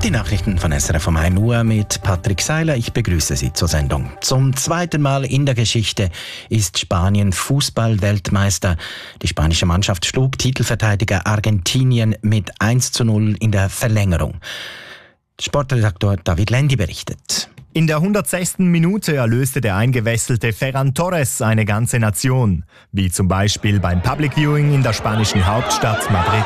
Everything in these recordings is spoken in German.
Die Nachrichten von SRF um 1 Uhr mit Patrick Seiler. Ich begrüße Sie zur Sendung. Zum zweiten Mal in der Geschichte ist Spanien Fußball-Weltmeister. Die spanische Mannschaft schlug Titelverteidiger Argentinien mit 1:0 in der Verlängerung. Sportredaktor David Lendi berichtet. In der 106. Minute erlöste der eingewechselte Ferran Torres eine ganze Nation, wie zum Beispiel beim Public Viewing in der spanischen Hauptstadt Madrid.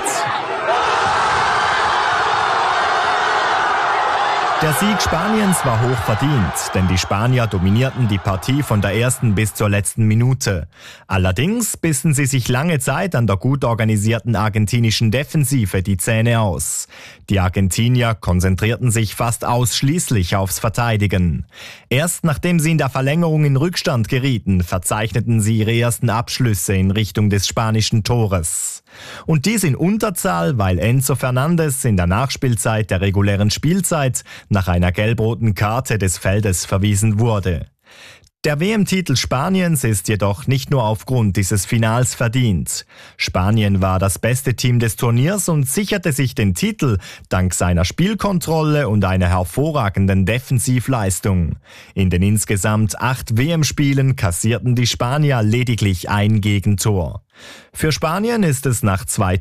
Der Sieg Spaniens war hoch verdient, denn die Spanier dominierten die Partie von der ersten bis zur letzten Minute. Allerdings bissen sie sich lange Zeit an der gut organisierten argentinischen Defensive die Zähne aus. Die Argentinier konzentrierten sich fast ausschließlich aufs Verteidigen. Erst nachdem sie in der Verlängerung in Rückstand gerieten, verzeichneten sie ihre ersten Abschlüsse in Richtung des spanischen Tores. Und dies in Unterzahl, weil Enzo Fernandez in der Nachspielzeit der regulären Spielzeit nach einer gelb-roten Karte des Feldes verwiesen wurde. Der WM-Titel Spaniens ist jedoch nicht nur aufgrund dieses Finals verdient. Spanien war das beste Team des Turniers und sicherte sich den Titel dank seiner Spielkontrolle und einer hervorragenden Defensivleistung. In den insgesamt 8 WM-Spielen kassierten die Spanier lediglich ein Gegentor. Für Spanien ist es nach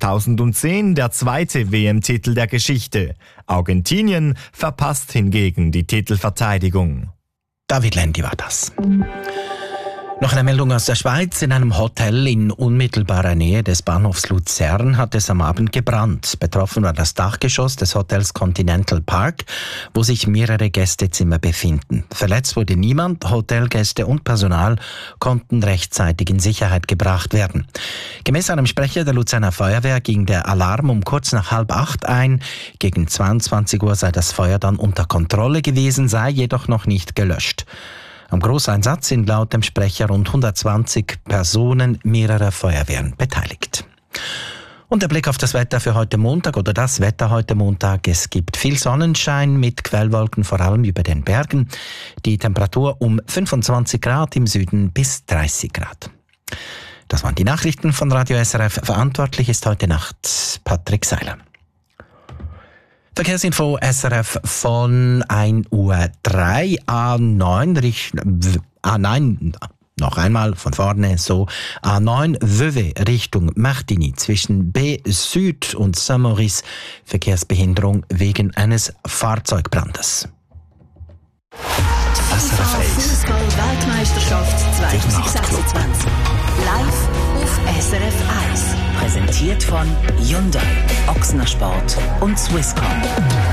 2010 der zweite WM-Titel der Geschichte. Argentinien verpasst hingegen die Titelverteidigung. David Lendi war das. Noch eine Meldung aus der Schweiz. In einem Hotel in unmittelbarer Nähe des Bahnhofs Luzern hat es am Abend gebrannt. Betroffen war das Dachgeschoss des Hotels Continental Park, wo sich mehrere Gästezimmer befinden. Verletzt wurde niemand. Hotelgäste und Personal konnten rechtzeitig in Sicherheit gebracht werden. Gemäß einem Sprecher der Luzerner Feuerwehr ging der Alarm um kurz nach 7:30 ein. Gegen 22 Uhr sei das Feuer dann unter Kontrolle gewesen, sei jedoch noch nicht gelöscht. Am Großeinsatz sind laut dem Sprecher rund 120 Personen mehrerer Feuerwehren beteiligt. Und der Blick auf das Wetter für heute Montag oder das Wetter heute Montag. Es gibt viel Sonnenschein mit Quellwolken, vor allem über den Bergen. Die Temperatur um 25 Grad im Süden bis 30 Grad. Das waren die Nachrichten von Radio SRF. Verantwortlich ist heute Nacht Patrick Seiler. Verkehrsinfo SRF von 1:03 Uhr. Noch einmal von vorne so. A9 Vevey Richtung Martigny zwischen B Süd und Saint-Maurice. Verkehrsbehinderung wegen eines Fahrzeugbrandes. SRF 1 Fußball-Weltmeisterschaft 2026. Live auf SRF 1. Präsentiert von Hyundai, Ochsner Sport und Swisscom.